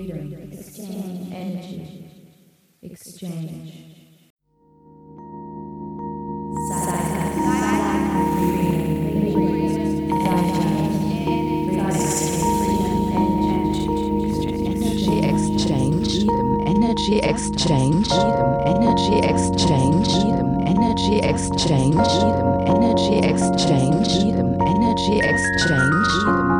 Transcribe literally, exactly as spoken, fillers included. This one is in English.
exchange, energy, exchange. Energy exchange, energy exchange, energy exchange, energy exchange, energy exchange, energy exchange.